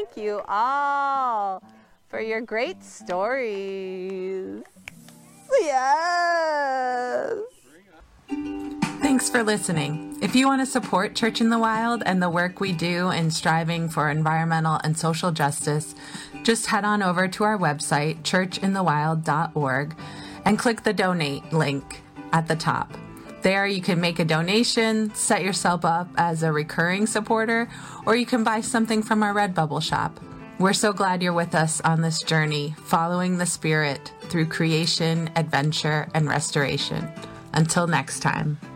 Thank you all for your great stories. Yes. Thanks for listening. If you want to support Church in the Wild and the work we do in striving for environmental and social justice, just head on over to our website, churchinthewild.org, and click the donate link at the top. There you can make a donation, set yourself up as a recurring supporter, or you can buy something from our Redbubble shop. We're so glad you're with us on this journey, following the Spirit through creation, adventure, and restoration. Until next time.